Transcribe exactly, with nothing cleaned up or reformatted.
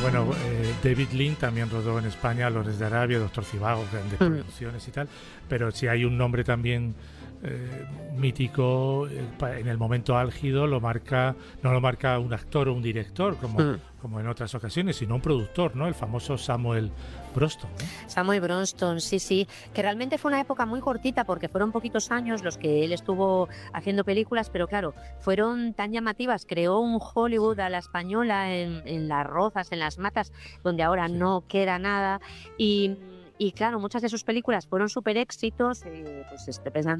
bueno, eh, David Lean también rodó en España Lores de Arabia, Doctor Zivago, grandes Mm. producciones y tal, pero si hay un nombre también eh, mítico eh, pa- en el momento álgido, lo marca, no lo marca un actor o un director como, Mm. como en otras ocasiones, sino un productor, ¿no? El famoso Samuel Bronston, ¿no? Samuel Bronston, sí, sí, que realmente fue una época muy cortita porque fueron poquitos años los que él estuvo haciendo películas, pero claro, fueron tan llamativas, creó un Hollywood Sí. a la española en, en Las Rozas, en Las Matas, donde ahora Sí. no queda nada y, y claro, muchas de sus películas fueron súper éxitos, eh, pues estoy pensando